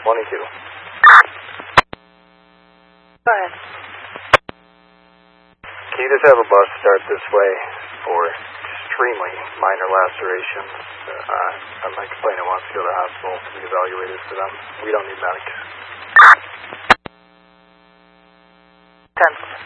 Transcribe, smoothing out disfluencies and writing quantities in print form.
22. Go ahead. Can you just have a bus start this way for extremely minor lacerations? My complainant wants to go to the hospital to be evaluated for them. We don't need medics. 10.